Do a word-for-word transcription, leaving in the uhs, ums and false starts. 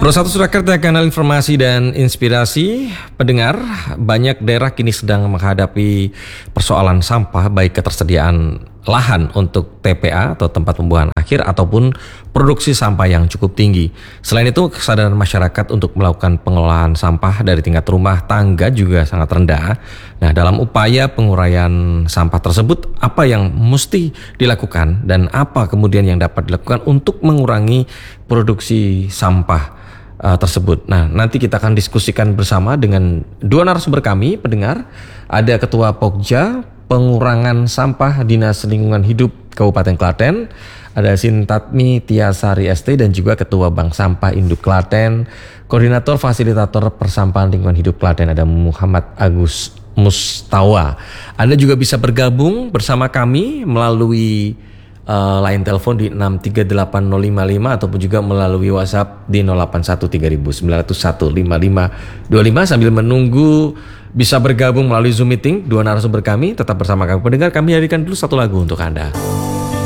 Pro satu Surakarta, kanal informasi dan inspirasi. Pendengar, banyak daerah kini sedang menghadapi persoalan sampah, baik ketersediaan lahan untuk T P A atau tempat pembuangan akhir ataupun produksi sampah yang cukup tinggi. Selain itu, kesadaran masyarakat untuk melakukan pengelolaan sampah dari tingkat rumah tangga juga sangat rendah. Nah, dalam upaya penguraian sampah tersebut, apa yang mesti dilakukan dan apa kemudian yang dapat dilakukan untuk mengurangi produksi sampah uh, tersebut. Nah, nanti kita akan diskusikan bersama dengan dua narasumber kami, pendengar. Ada Ketua Pokja Pengurangan Sampah Dinas Lingkungan Hidup Kabupaten Klaten, ada Sintatmi Tiasari S T, dan juga Ketua Bank Sampah Induk Klaten, Koordinator Fasilitator Persampahan Lingkungan Hidup Klaten, ada Muhammad Agus Mustawa. Anda juga bisa bergabung bersama kami melalui uh, line telepon di enam tiga delapan nol lima lima ataupun juga melalui WhatsApp di nol delapan satu tiga sembilan nol satu lima lima dua lima. Sambil menunggu bisa bergabung melalui Zoom meeting dua narasumber kami, tetap bersama kami pendengar. Kami hadirkan dulu satu lagu untuk Anda.